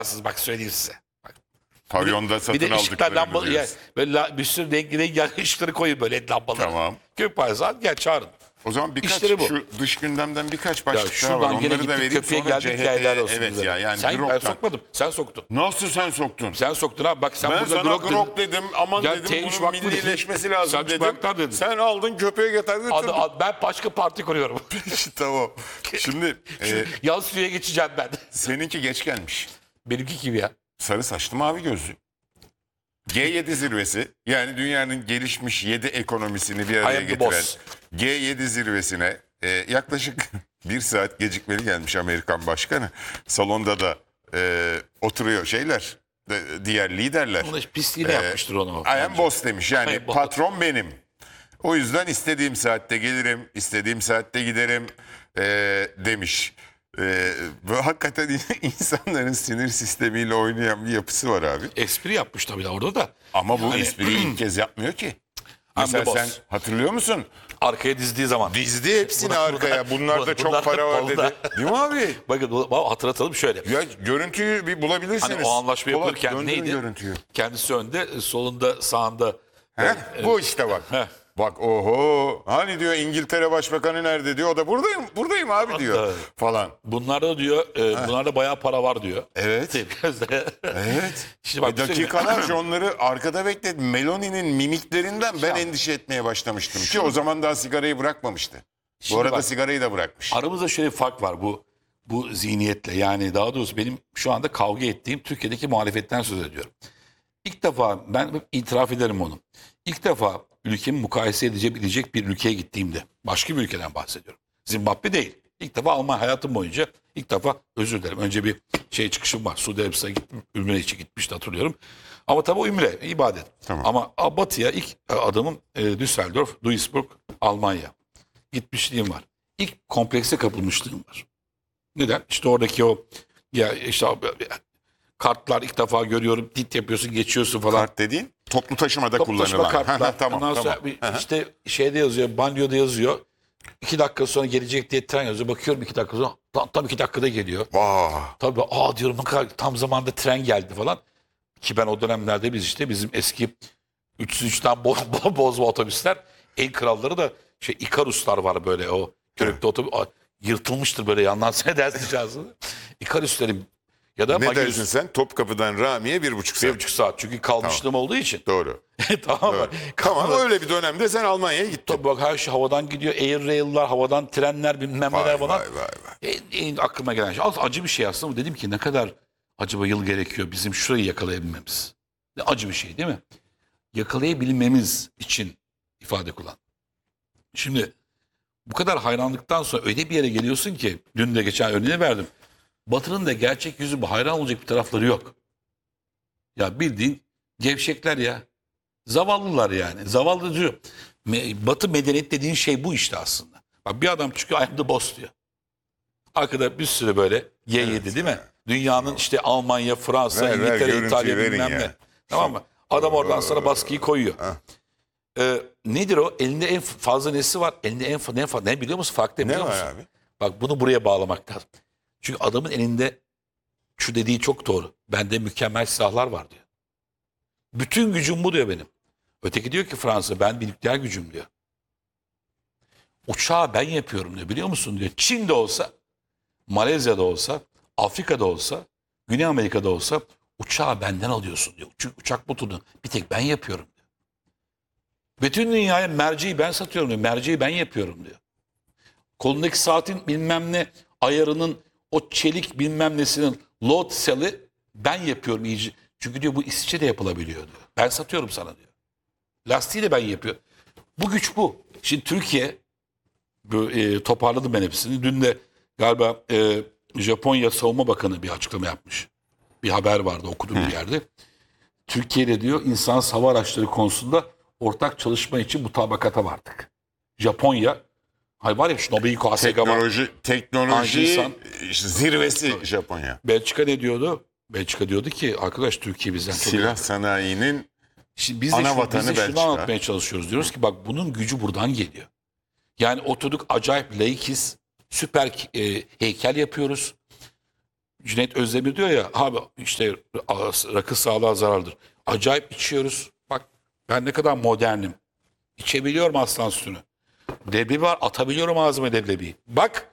Bak söyleyeyim size. Pavyonda Bir satın de ışıklar aldıklarını lambalı. Yani, biliyorsun. böyle bir sürü renkli ışıkları koyun böyle lambaları. Tamam. Köpek balığı gel çağırın. O zaman birkaç İşleri bu. şu dış gündemden birkaç Ya başlık daha var. şuradan gene Onları da gittik vereyim köpeğe sonra geldik CHP. ya helal olsun Evet bize. ya yani Ben Grok'tan. sokmadım. Sen soktun. Nasıl sen soktun? Sen soktun abi. Bak sen Ben burada sana Grok dedin. Grok dedim, aman Ya dedim T3 bunun Vakfı dedin. millileşmesi lazım Selçuk dedim. Bayraktar dedin. Sen aldın köpeğe getirdin. Ben başka parti kuruyorum. Tamam. Şimdi Yaz suya geçeceğim ben. seninki geç gelmiş. Benimki gibi ya. Sarı saçlı mavi gözlü. G7 zirvesi yani dünyanın gelişmiş 7 ekonomisini bir I araya am the getiren boss. G7 zirvesine yaklaşık 1 saat gecikmeli gelmiş Amerikan başkanı. Salonda da oturuyor şeyler, diğer liderler. Bunu pisliğine yapmıştır onu. I am boss demiş yani I am boss. patron benim. O yüzden istediğim saatte gelirim, istediğim saatte giderim demiş. Ve hakikaten insanların sinir sistemiyle oynayan bir yapısı var abi. Espri yapmış tabii orada da. Ama bu Yani- espriyi ilk kez yapmıyor ki. I'm Mesela the boss. sen hatırlıyor musun? Arkaya dizdiği zaman. Dizdi hepsini arkaya. Bunlar da çok bunlar- para var dedi. bunlar- Değil mi abi? Bakın hatırlatalım şöyle. Ya görüntüyü bir bulabilirsiniz. Hani o anlaşma Polat, yapılırken döndürün neydi? görüntüyü. Kendisi önde, solunda, sağında. Heh, bu işte bak. Heh. Bak oho. Hani diyor İngiltere Başbakanı nerede diyor. O da buradayım abi diyor. Evet. Falan. Bunlarda diyor, bunlarda bayağı para var diyor. Evet. Evet. Şimdi bak, Dakikalarca onları arkada bekledim. Meloni'nin mimiklerinden ben endişe etmeye başlamıştım. Ki o zaman daha sigarayı bırakmamıştı. Bu Şimdi arada bak, sigarayı da bırakmış. aramızda şöyle bir fark var bu zihniyetle. Yani daha doğrusu benim şu anda kavga ettiğim Türkiye'deki muhalefetten söz ediyorum. İlk defa ben itiraf ederim onu. İlk defa ülkemi mukayese edecek bir ülkeye gittiğimde başka bir ülkeden bahsediyorum. Zimbabwe değil. İlk defa Almanya hayatım boyunca ilk defa özür dilerim. Önce bir çıkışım var. Suudi Arabistan'a gittim. Ümre için gitmişti hatırlıyorum. Ama tabii o ümre, ibadet. Tamam. Ama batıya ilk adımım Düsseldorf, Duisburg, Almanya. Gitmişliğim var. İlk komplekse kapılmışlığım var. Neden? İşte oradaki o kartlar ilk defa görüyorum. Dit yapıyorsun, geçiyorsun falan. Kart dediğin toplu taşımada Toplu taşıma kullanılan. kartlar. Tamam, Ondan sonra tamam. işte şeyde yazıyor, banyoda yazıyor. 2 dakika sonra gelecek diye tren yazıyor. Bakıyorum 2 dakika sonra tam 2 dakikada geliyor. Vah. Tabii diyorum ne kadar tam zamanda tren geldi falan. Ki ben o dönemlerde bizim eski 303'ten bozma otobüsler en kralları da Ikaruslar var böyle o körükte otobüs yırtılmıştır böyle yandan seyredersin şahsını. Ikaruslerin ya da Ne Magius dersin sen? Topkapı'dan Rami'ye 1,5 saat. 1,5 saat çünkü kalmışlığım olduğu için. Doğru. Tamam mı? Tamam öyle bir dönemde sen Almanya'ya gittin. Tabii bak her şey havadan gidiyor. Air Rail'lar, havadan trenler bilmem neler Vay falan. vay vay vay. En aklıma gelen şey. Acı bir şey aslında. Dedim ki ne kadar acaba yıl gerekiyor bizim şurayı yakalayabilmemiz. Ne acı bir şey değil mi? Yakalayabilmemiz için ifade kullan. Şimdi bu kadar hayranlıktan sonra öyle bir yere geliyorsun ki dün de geçen örneğini verdim. Batı'nın da gerçek yüzü bu. Hayran olacak bir tarafları yok. Ya bildiğin gevşekler ya. Zavallılar yani. Zavallıcı. Batı medeniyet dediğin şey bu işte aslında. Bak bir adam çıkıyor I am the boss diyor. Arkada bir sürü böyle Y7 değil mi? Dünyanın işte Almanya, Fransa, Ver, İngiltere, görüntüyü İtalya verin bilmem ya. ne. Tamam mı? Adam oradan sana baskıyı koyuyor. Nedir o? Elinde en fazla nesi var? Elinde ne biliyor musun? Farklı Ne biliyor var musun? abi? Bak bunu buraya bağlamak lazım. Çünkü adamın elinde şu dediği çok doğru. Bende mükemmel silahlar var diyor. Bütün gücüm bu diyor benim. Öteki diyor ki Fransa ben bir nükleer gücüm diyor. Uçağı ben yapıyorum diyor biliyor musun diyor. Çin'de olsa, Malezya'da olsa, Afrika'da olsa, Güney Amerika'da olsa uçağı benden alıyorsun diyor. Çünkü uçak motorunu bir tek ben yapıyorum diyor. Bütün dünyaya merceği ben satıyorum diyor. Merceği ben yapıyorum diyor. Kolundaki saatin bilmem ne ayarının o çelik bilmem nesinin load cell'i ben yapıyorum iyice. Çünkü diyor bu İsviçre'de yapılabiliyor diyor. Ben satıyorum sana diyor. Lastiği de ben yapıyorum. Bu güç bu. Şimdi Türkiye toparladım ben hepsini. Dün de galiba Japonya Savunma Bakanı bir açıklama yapmış. Bir haber vardı okudum bir yerde. Türkiye'de diyor insan hava araçları konusunda ortak çalışma için mutabakata vardık. Japonya var ya şu Nobel Kasegama Teknoloji insan. işte zirvesi Japonya. Belçika ne diyordu? Belçika diyordu ki arkadaş Türkiye bizden çok Silah sanayinin Şimdi biz de, ana vatanı biz de şunu Belçika. anlatmaya çalışıyoruz. Diyoruz ki bak bunun gücü buradan geliyor. Yani oturduk acayip laikiz. Süper heykel yapıyoruz. Cüneyt Özdemir diyor ya abi işte rakı sağlığa zararlıdır. Acayip içiyoruz. Bak ben ne kadar modernim. İçebiliyorum aslan sütünü. Leblebi var, atabiliyorum ağzıma leblebiyi. Bak